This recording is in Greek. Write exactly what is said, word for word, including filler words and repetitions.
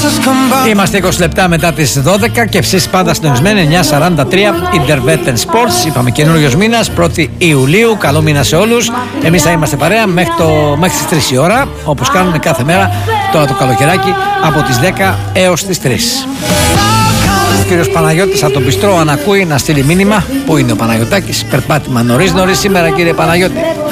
Είμαστε είκοσι λεπτά μετά τις δώδεκα και εσείς πάντα συντονισμένοι εννιά σαράντα τρία Intervetten Sports. Είπαμε καινούριος μήνας, πρώτη Ιουλίου. Καλό μήνα σε όλους. Εμείς θα είμαστε παρέα μέχρι, το, μέχρι τις τρεις η ώρα, όπως κάνουμε κάθε μέρα τώρα το καλοκαιράκι από τις δέκα έως τις τρεις. Ο κύριος Παναγιώτης από τον Πιστρό αν ακούει να στείλει μήνυμα. Πού είναι ο Παναγιωτάκης? Περπάτημα νωρίς νωρίς σήμερα, κύριε Παναγιώτη.